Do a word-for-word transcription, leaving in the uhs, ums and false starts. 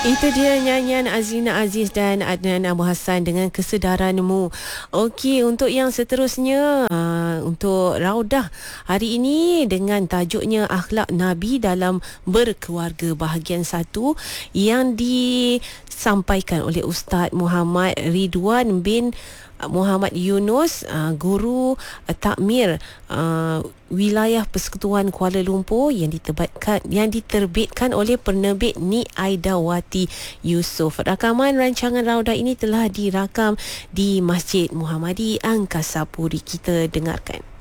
Itu dia nyanyian Azlina Aziz dan Adnan Abu Hassan dengan Kesedaranmu. Okey, untuk yang seterusnya, uh, untuk Raudah hari ini dengan tajuknya Akhlak Nabi dalam Berkeluarga bahagian satu yang disampaikan oleh Ustaz Muhammad Ridwan bin Muhammad Yunus, uh, guru uh, takmir uh, wilayah Persekutuan Kuala Lumpur yang diterbitkan yang diterbitkan oleh penerbit Ni Aidawati Yusof. Rakaman rancangan Raudah ini telah dirakam di Masjid Muhammadi Angkasa Puri. Kita dengarkan.